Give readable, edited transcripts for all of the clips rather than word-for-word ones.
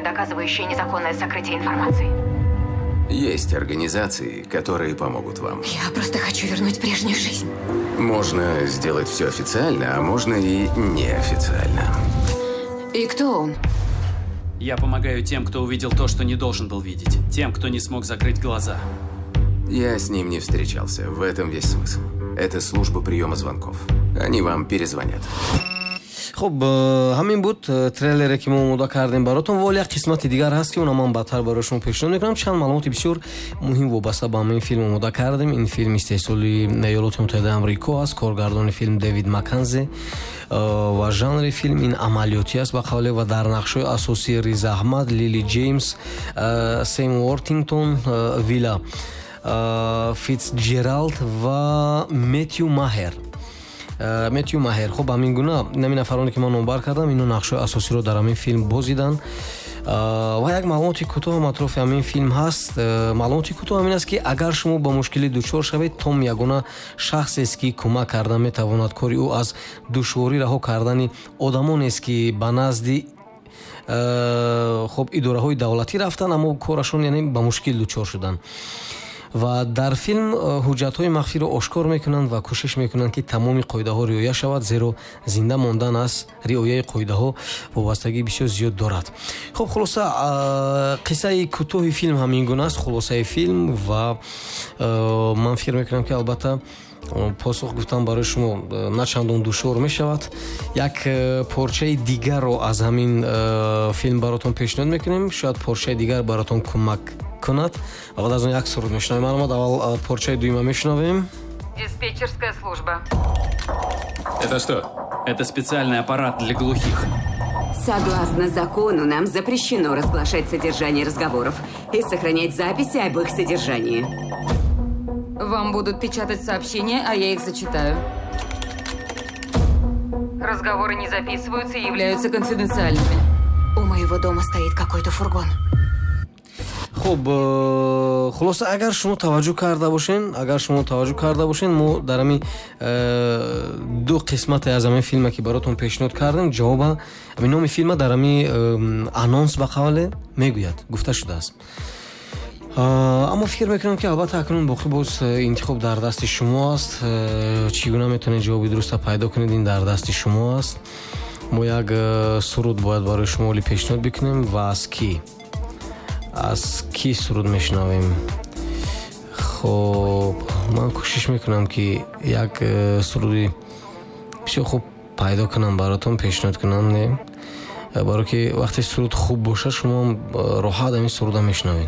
доказывающие незаконное сокрытие информации. Есть организации, которые помогут вам. Я просто хочу вернуть прежнюю жизнь. Можно сделать все официально, а можно и неофициально. И кто он? Я помогаю тем, кто увидел то, что не должен был видеть. Тем, кто не смог закрыть глаза. Я с ним не встречался. В этом весь смысл. Это служба приема звонков. Они вам перезвонят. خب همین بود تریلری که ما آماده کردیم براتون. ولی یک قسمت دیگر هست که اونم من بعدتر براشون پیشنهاد میکنم. چند معلومات بسیار مهم وابسته به همین فیلم آماده کردیم. این فیلم استحصال ایالات متحده آمریکا است. کارگردان فیلم دیوید مکنزی و ژانر فیلم این عملیاتی است به قول و در نقش‌های اساسی ریز احمد، لیلی جیمز، سیم وارتینگتون، ویلا فیتزجرالد و متیو ماهر. خب همین گونه نمی نفرانی که من نمبر کردم اینو نقشه اساسی رو در همین فیلم بازیدن. و یک معلوماتی کوتاه اطراف همین فیلم هست. معلوماتی کوتاه همین است که اگر شما با مشکلی دچار شوید، توم یگانه شخصی است که کمک کردن میتواند. کاری او از دشواری رها کردن آدمانی است که به نزد خب اداره‌های دولتی رفتن اما کارشون یعنی به مشکل دچار شدن. و در فیلم حجت‌های مخفی را آشکار میکنند و کوشش میکنند که تمام قاعده‌ها رعایت شود، زیرا زنده ماندن از رعایت قاعده‌ها وابستگی بسیار زیاد دارد. خب خلاصه قصه کوتاه فیلم همین گونه است. خلاصه فیلم و من فکر میکنم که البته پاسخ گفتم برای شما نه چندان دشوار می شود. یک پارچه دیگر رو از همین فیلم براتون پیشنهاد میکنیم. شاید پارچه دیگر براتون کمک کند. و بعد از اون یک سرود میشنویم. اول پارچه دویمه میشنویم. Диспетчерская служба. Это что? Это специальный аппарат для глухих. Согласно закону, нам запрещено разглашать содержание разговоров и сохранять записи об их содержании. Вам будут печатать сообщения, а я их зачитаю. Разговоры не записываются и являются конфиденциальными. У моего дома стоит какой-то фургон. خب خلاصه اگر شما توجه کرده باشین ما در همین دو قسمت از همین فیلم که براتون پیشنهاد کردیم جواب همین نام فیلم در همین آنونس به قول میگوید گفته شده است. اما فکر میکنم که البته اکنون باقی باز انتخاب در دست شما است. چگونه میتونید جواب درست پیدا کنید این در دست شما است. ما یک سرود باید برای شما ولی پیشنهاد بکنیم و از کی سرود میشنویم. خب من کوشش میکنم که یک سرودی بسیار خوب پیدا کنم براتون پیشنهاد کنم. نه برای که وقتی سرود خوب باشه شما راحت همین سرود میشنوید.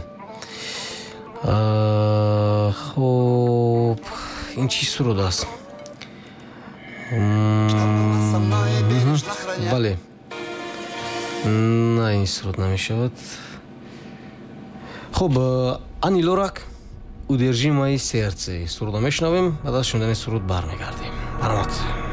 خب این چی سرود است؟ بله نه این سرود نمیشود. خب Ани Лорак удержи мои сердце. سرود میشنویم بعد از شنیدن سرود برمیگردیم. برامات